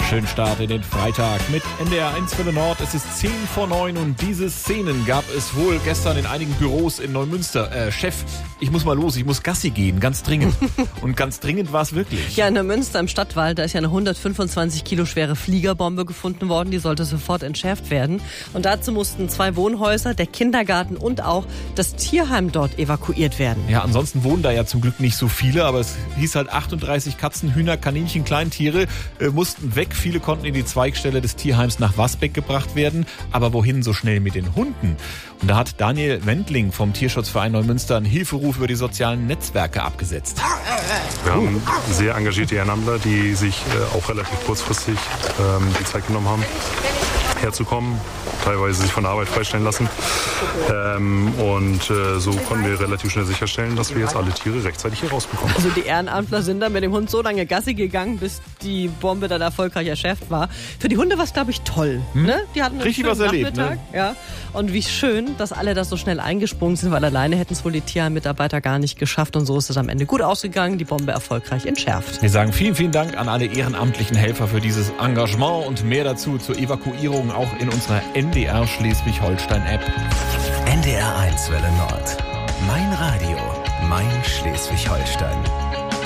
Schönen Start in den Freitag mit NDR 1 für den Nord. Es ist 10 vor 9 und diese Szenen gab es wohl gestern in einigen Büros in Neumünster. Chef, ich muss mal los, ich muss Gassi gehen, ganz dringend. Und ganz dringend war es wirklich. Ja, in Neumünster im Stadtwald, da ist ja eine 125 Kilo schwere Fliegerbombe gefunden worden. Die sollte sofort entschärft werden. Und dazu mussten 2 Wohnhäuser, der Kindergarten und auch das Tierheim dort evakuiert werden. Ja, ansonsten wohnen da ja zum Glück nicht so viele, aber es hieß halt 38 Katzen, Hühner, Kaninchen, Kleintiere mussten weg. Viele konnten in die Zweigstelle des Tierheims nach Wasbeck gebracht werden. Aber wohin so schnell mit den Hunden? Und da hat Daniel Wendling vom Tierschutzverein Neumünster einen Hilferuf über die sozialen Netzwerke abgesetzt. Wir haben sehr engagierte Ehrenamtler, die sich auch relativ kurzfristig die Zeit genommen haben, herzukommen, teilweise sich von der Arbeit freistellen lassen. So konnten wir relativ schnell sicherstellen, dass wir jetzt alle Tiere rechtzeitig hier rausbekommen. Also die Ehrenamtler sind dann mit dem Hund so lange Gassi gegangen, bis die Bombe dann erfolgreich entschärft war. Für die Hunde war es, glaube ich, toll. Ne? Die hatten einen richtig schönen was erlebt, Nachmittag. ne? Ja. Und wie schön, dass alle da so schnell eingesprungen sind, weil alleine hätten es wohl die Tierheim-Mitarbeiter gar nicht geschafft. Und so ist es am Ende gut ausgegangen, die Bombe erfolgreich entschärft. Wir sagen vielen, vielen Dank an alle ehrenamtlichen Helfer für dieses Engagement und mehr dazu zur Evakuierung auch in unserer NDR Schleswig-Holstein-App. NDR 1 Welle Nord. Mein Radio, mein Schleswig-Holstein.